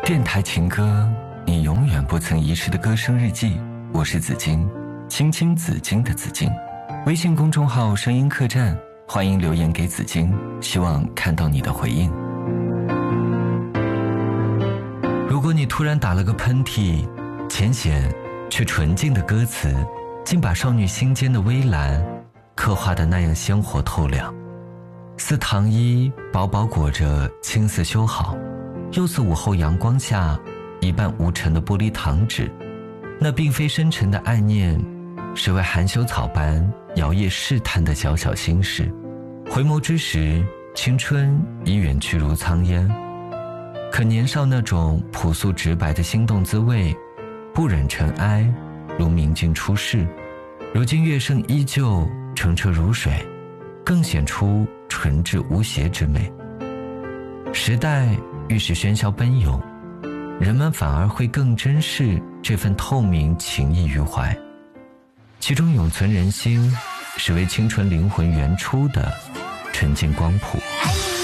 电台情歌，你永远不曾遗失的歌声日记。我是紫金，青青紫金的紫金。微信公众号声音客栈，欢迎留言给紫金，希望看到你的回应。如果你突然打了个喷嚏，浅显却纯净的歌词竟把少女心间的微蓝刻画得那样鲜活透亮，似糖衣薄薄裹着青丝修好，又似午后阳光下一半无尘的玻璃糖纸。那并非深沉的爱念，是为含羞草般摇曳试探的小小心事。回眸之时，青春已远去如苍烟，可年少那种朴素直白的心动滋味，不忍尘埃，如明镜出世。如今乐声依旧澄澈如水，更显出纯质无邪之美。时代愈是喧嚣奔涌，人们反而会更珍视这份透明情意于怀，其中永存人心，是为青春灵魂原初的纯净光谱。